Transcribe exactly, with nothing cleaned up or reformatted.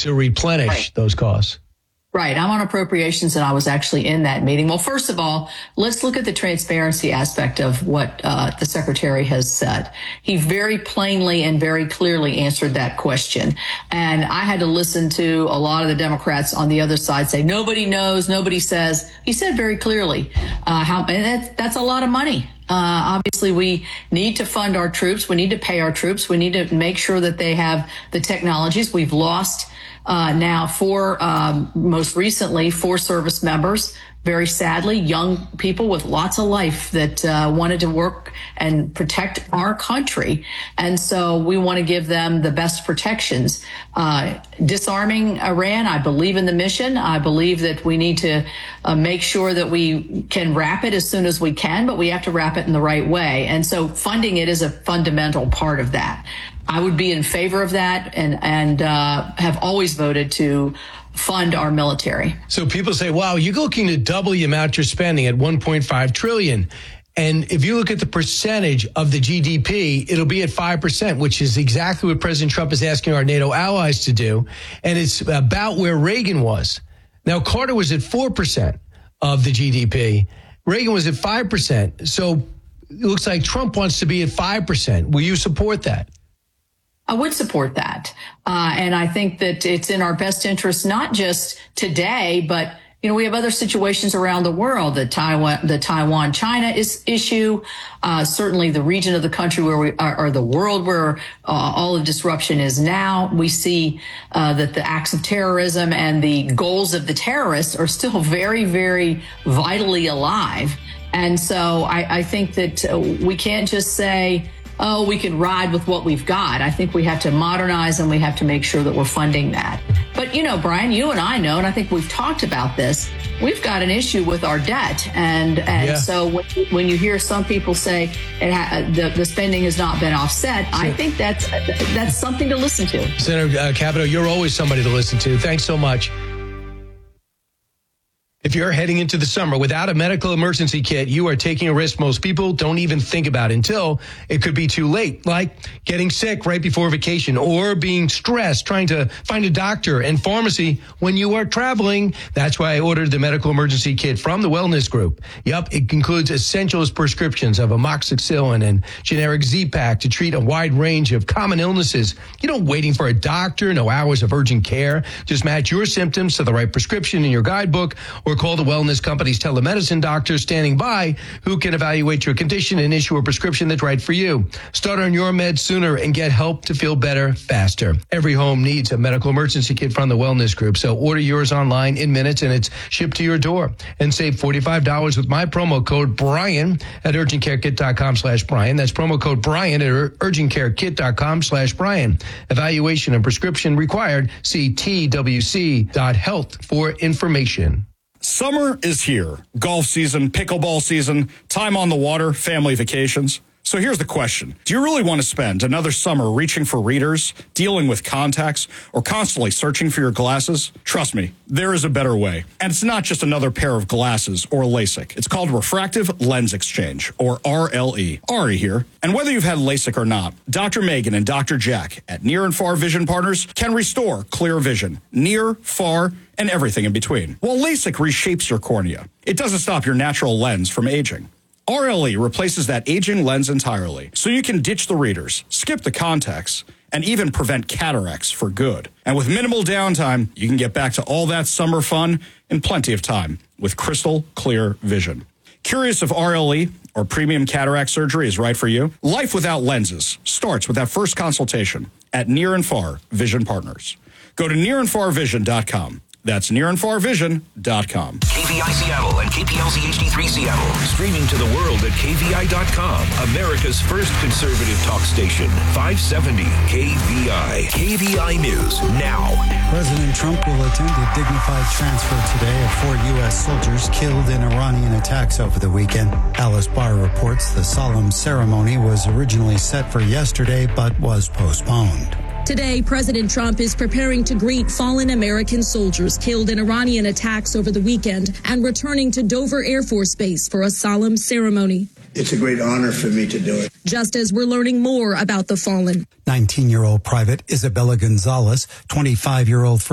to replenish right. those costs. Right. I'm on appropriations, and I was actually in that meeting. Well, first of all, let's look at the transparency aspect of what uh, the secretary has said. He very plainly and very clearly answered that question. And I had to listen to a lot of the Democrats on the other side say, nobody knows, nobody says. He said very clearly uh, how, and that, that's a lot of money. Uh, obviously, we need to fund our troops. We need to pay our troops. We need to make sure that they have the technologies. We've lost Uh, now, four, um, most recently, four service members, very sadly, young people with lots of life that uh, wanted to work and protect our country. And so we want to give them the best protections. Uh, disarming Iran, I believe in the mission. I believe that we need to uh, make sure that we can wrap it as soon as we can, but we have to wrap it in the right way. And so funding it is a fundamental part of that. I would be in favor of that, and and uh, have always voted to fund our military. So people say, wow, you're looking to double the amount you're spending at one point five trillion dollars. And if you look at the percentage of the G D P, it'll be at five percent, which is exactly what President Trump is asking our NATO allies to do. And it's about where Reagan was. Now, Carter was at four percent of the G D P. Reagan was at five percent. So it looks like Trump wants to be at five percent. Will you support that? I would support that. Uh, and I think that it's in our best interest, not just today, but, you know, we have other situations around the world, the Taiwan, the Taiwan China is, issue, uh, certainly the region of the country where we are, or the world where uh, all the disruption is now. We see uh, that the acts of terrorism and the goals of the terrorists are still very, very vitally alive. And so I, I think that uh, we can't just say, oh, we can ride with what we've got. I think we have to modernize, and we have to make sure that we're funding that. But, you know, Brian, you and I know, and I think we've talked about this, we've got an issue with our debt. And and yeah. so when, when you hear some people say it ha- the, the spending has not been offset, sure. I think that's, that's something to listen to. Senator uh, Capito, you're always somebody to listen to. Thanks so much. If you're heading into the summer without a medical emergency kit, you are taking a risk most people don't even think about until it could be too late, like getting sick right before vacation or being stressed trying to find a doctor and pharmacy when you are traveling. That's why I ordered the medical emergency kit from the Wellness Group. Yup, it includes essentials prescriptions of amoxicillin and generic Z-Pak to treat a wide range of common illnesses. You don't waiting for a doctor, no hours of urgent care. Just match your symptoms to the right prescription in your guidebook, or Or call the wellness company's telemedicine doctor standing by who can evaluate your condition and issue a prescription that's right for you. Start on your meds sooner and get help to feel better faster. Every home needs a medical emergency kit from the Wellness Group, so order yours online in minutes and it's shipped to your door. And save forty-five dollars with my promo code Brian at urgentcarekit.com slash Brian. That's promo code Brian at urgentcarekit.com slash Brian. Evaluation and prescription required. See T W C dot health for information. Summer is here. Golf season, pickleball season, time on the water, family vacations. So here's the question. Do you really want to spend another summer reaching for readers, dealing with contacts, or constantly searching for your glasses? Trust me, there is a better way. And it's not just another pair of glasses or LASIK. It's called Refractive Lens Exchange, or R L E. Ari here. And whether you've had LASIK or not, Doctor Megan and Doctor Jack at Near and Far Vision Partners can restore clear vision, near, far, and everything in between. While LASIK reshapes your cornea, it doesn't stop your natural lens from aging. R L E replaces that aging lens entirely, so you can ditch the readers, skip the contacts, and even prevent cataracts for good. And with minimal downtime, you can get back to all that summer fun in plenty of time with crystal clear vision. Curious if R L E or premium cataract surgery is right for you? Life without lenses starts with that first consultation at Near and Far Vision Partners. Go to near and far vision dot com. That's near and far vision dot com. K V I Seattle and K P L Z H D three Seattle. Streaming to the world at K V I dot com. America's first conservative talk station. five seventy K V I. K V I News now. President Trump will attend a dignified transfer today of four U S soldiers killed in Iranian attacks over the weekend. Alice Barr reports the solemn ceremony was originally set for yesterday but was postponed. Today, President Trump is preparing to greet fallen American soldiers killed in Iranian attacks over the weekend and returning to Dover Air Force Base for a solemn ceremony. It's a great honor for me to do it. Just as we're learning more about the fallen. nineteen-year-old Private Isabella Gonzalez, twenty-five-year-old